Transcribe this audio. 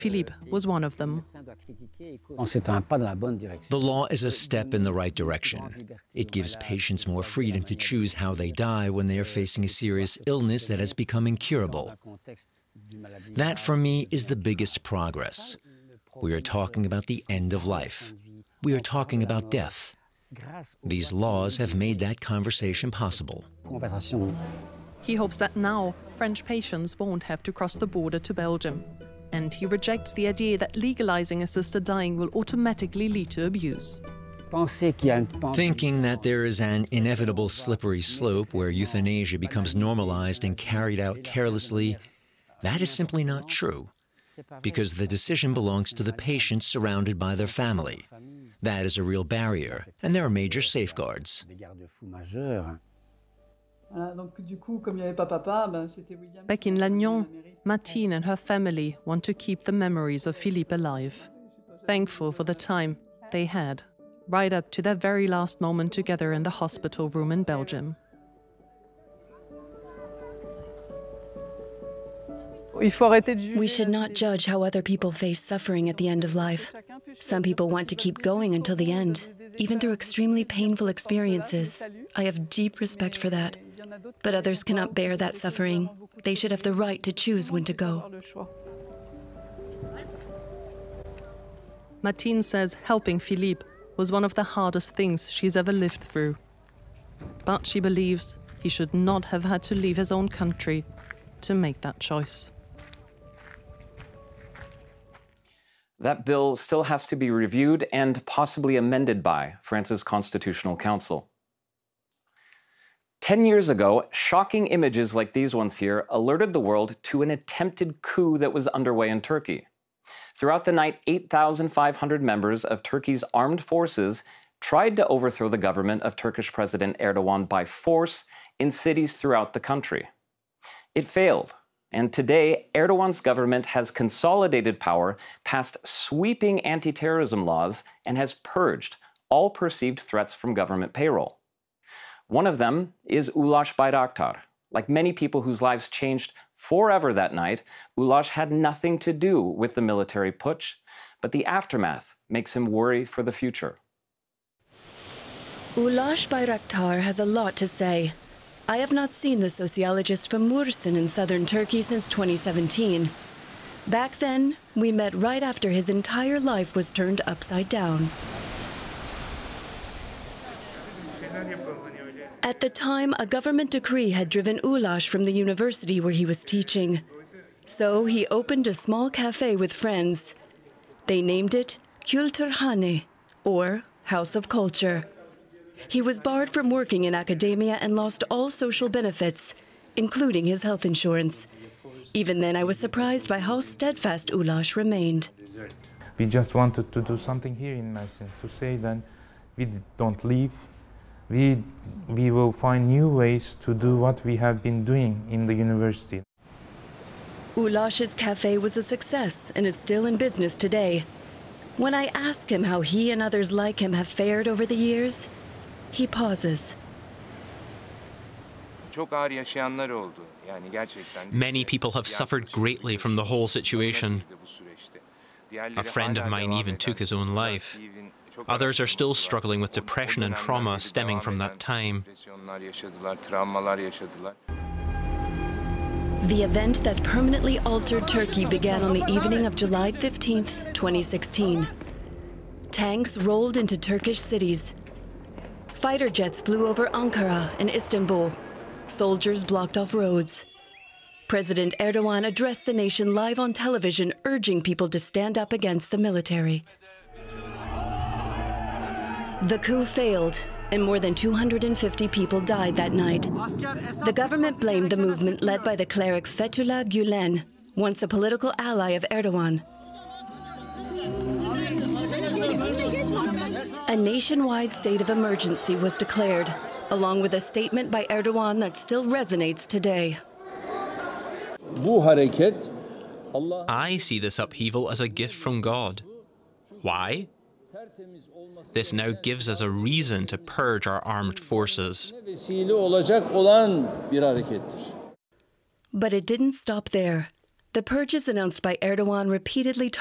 Philippe was one of them. The law is a step in the right direction. It gives patients more freedom to choose how they die when they are facing a serious illness that has become incurable. That, for me, is the biggest progress. We are talking about the end of life. We are talking about death. These laws have made that conversation possible. He hopes that now French patients won't have to cross the border to Belgium. And he rejects the idea that legalizing assisted dying will automatically lead to abuse. Thinking that there is an inevitable slippery slope where euthanasia becomes normalized and carried out carelessly, that is simply not true, because the decision belongs to the patients surrounded by their family. That is a real barrier, and there are major safeguards. Back in Lannion, Martine and her family want to keep the memories of Philippe alive. Thankful for the time they had, right up to their very last moment together in the hospital room in Belgium. We should not judge how other people face suffering at the end of life. Some people want to keep going until the end, even through extremely painful experiences. I have deep respect for that. But others cannot bear that suffering. They should have the right to choose when to go. Martine says helping Philippe was one of the hardest things she's ever lived through. But she believes he should not have had to leave his own country to make that choice. That bill still has to be reviewed and possibly amended by France's Constitutional Council. 10 years ago, shocking images like these ones here alerted the world to an attempted coup that was underway in Turkey. Throughout the night, 8,500 members of Turkey's armed forces tried to overthrow the government of Turkish President Erdogan by force in cities throughout the country. It failed, and today, Erdogan's government has consolidated power, passed sweeping anti-terrorism laws, and has purged all perceived threats from government payroll. One of them is Ulaş Bayraktar. Like many people whose lives changed forever that night, Ulaş had nothing to do with the military putsch, but the aftermath makes him worry for the future. Ulaş Bayraktar has a lot to say. I have not seen the sociologist from Mursin in southern Turkey since 2017. Back then, we met right after his entire life was turned upside down. At the time, a government decree had driven Ulaş from the university where he was teaching. So he opened a small cafe with friends. They named it Kültürhane, or House of Culture. He was barred from working in academia and lost all social benefits, including his health insurance. Even then, I was surprised by how steadfast Ulaş remained. We just wanted to do something here in Mersin, to say that we don't leave. We will find new ways to do what we have been doing in the university. Ulaş's cafe was a success and is still in business today. When I ask him how he and others like him have fared over the years, he pauses. Many people have suffered greatly from the whole situation. A friend of mine even took his own life. Others are still struggling with depression and trauma stemming from that time. The event that permanently altered Turkey began on the evening of July 15th, 2016. Tanks rolled into Turkish cities. Fighter jets flew over Ankara and Istanbul. Soldiers blocked off roads. President Erdogan addressed the nation live on television, urging people to stand up against the military. The coup failed, and more than 250 people died that night. The government blamed the movement led by the cleric Fethullah Gülen, once a political ally of Erdogan. A nationwide state of emergency was declared, along with a statement by Erdogan that still resonates today. I see this upheaval as a gift from God. Why? This now gives us a reason to purge our armed forces. But it didn't stop there. The purges announced by Erdogan repeatedly